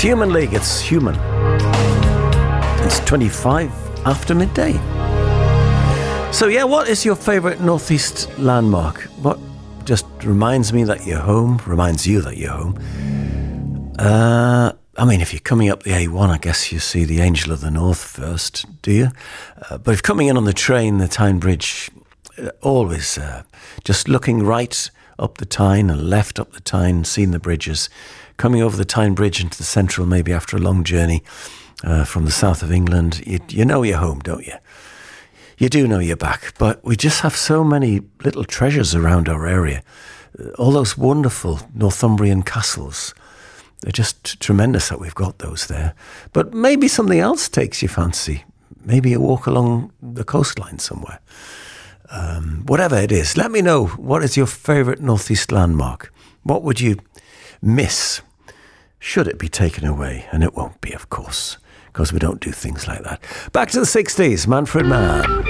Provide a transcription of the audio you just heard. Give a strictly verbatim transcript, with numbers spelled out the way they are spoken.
Human League, it's human. It's twenty-five after midday. So yeah, what is your favourite northeast landmark? What just reminds me that you're home, reminds you that you're home? Uh, I mean, if you're coming up the A one, I guess you see the Angel of the North first, do you? Uh, but if coming in on the train, the Tyne Bridge, uh, always uh, just looking right up the Tyne and left up the Tyne, seeing the bridges, coming over the Tyne Bridge into the central, maybe after a long journey uh, from the south of England, you, you know you're home, don't you? You do know you're back, but we just have so many little treasures around our area. All those wonderful Northumbrian castles. They're just tremendous that we've got those there. But maybe something else takes your fancy. Maybe a walk along the coastline somewhere. Um, whatever it is, let me know. What is your favourite northeast landmark? What would you miss should it be taken away? And it won't be, of course, because we don't do things like that. Back to the sixties, Manfred Mann.